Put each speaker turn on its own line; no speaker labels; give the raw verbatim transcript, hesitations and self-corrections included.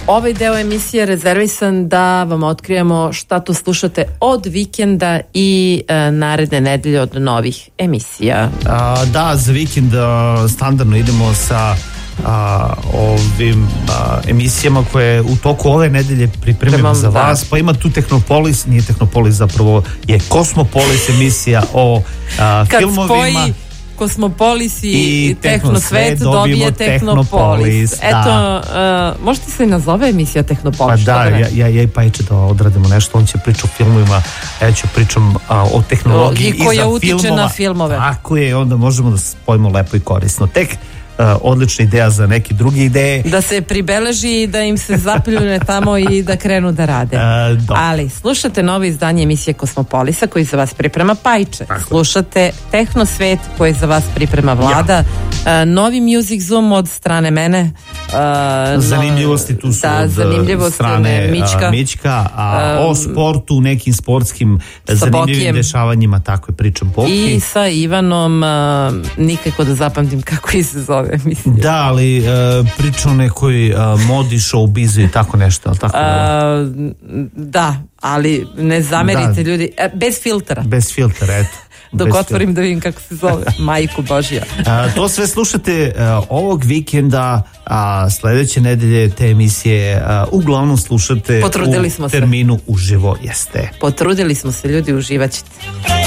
ovaj deo emisije rezervisan da vam otkrijemo šta to slušate od vikenda i e, naredne nedelje od novih emisija.
A, da, za vikend a, standardno idemo sa a, ovim a, emisijama koje u toku ove nedelje pripremimo Premam, za vas. Da. Pa ima tu Tehnopolis, nije Tehnopolis, zapravo je Kosmopolis emisija o a,
Kad
filmovima.
Spoji Kosmopolis i, i Tehnosvet dobije Tehnopolis. Tehnopolis. Eto, da. uh, možete se nazove emisija Tehnopolis?
Pa da, ja, ja, ja i Pajče da odradimo nešto, on će pričati o filmovima, ja ću pričam a, o tehnologiji
i koja utiče
filmova.
na filmove.
Tako je, onda možemo da spojimo lepo i korisno. Tek Uh, odlična ideja za neke druge ideje.
Da se pribeleži i da im se zapljune tamo i da krenu da rade. Uh, Ali slušate novo izdanje emisije Kosmopolisa koji za vas priprema Pajče. Tako. Slušate Tehnosvet koji za vas priprema Vlada. Ja. Uh, novi Music Zoom od strane mene. Uh,
zanimljivosti tu su
da,
od
zanimljivosti
strane
Mička.
Uh, Mička a um, o sportu, nekim sportskim zanimljivim
Bokijem.
dešavanjima, tako je pričam Boki.
I sa Ivanom, uh, nikako da zapamtim kako se zove emisija.
Da, ali uh, priča o nekoj uh, modi, showbizu i tako nešto, tako
uh, da, ali ne zamerite da. ljudi, e, bez filtera.
Bez filtera, eto.
Dok bez otvorim filtera. Da vidim kako se zove, majku Božija.
A, to sve slušate uh, ovog vikenda, a sledeće nedelje te emisije uh, uglavnom slušate
Potrudili
u
smo
terminu se. Uživo, jeste.
Potrudili smo se, ljudi, uživat ćete.